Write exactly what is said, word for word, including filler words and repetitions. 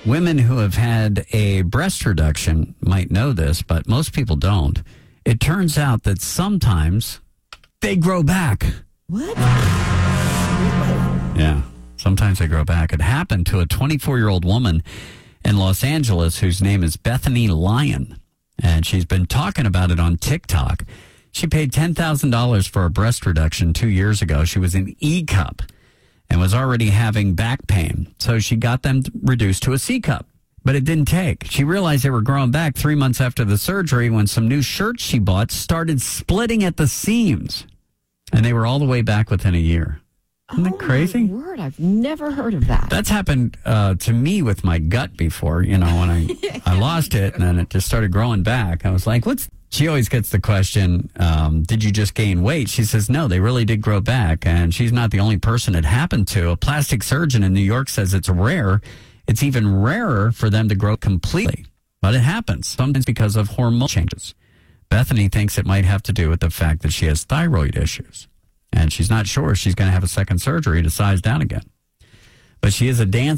Women who have had a breast reduction might know this, but most people don't. It turns out that sometimes they grow back. What? Yeah, sometimes they grow back. It happened to a twenty-four-year-old woman in Los Angeles whose name is Bethany Lyon, and she's been talking about it on TikTok. She paid ten thousand dollars for a breast reduction two years ago. She was in E cup and was already having back pain, so she got them reduced to a C cup. But it didn't take. She realized they were growing back three months after the surgery when some new shirts she bought started splitting at the seams, and they were all the way back within a year. Isn't that oh, crazy? My word, I've never heard of that. That's happened uh, to me with my gut before, you know, when I, I lost it and then it just started growing back. I was like, what's, she always gets the question, um, did you just gain weight? She says, no, they really did grow back. And she's not the only person it happened to. A plastic surgeon in New York says it's rare. It's even rarer for them to grow completely. But it happens, sometimes because of hormone changes. Bethany thinks it might have to do with the fact that she has thyroid issues. And she's not sure she's going to have a second surgery to size down again. But she is a dancer.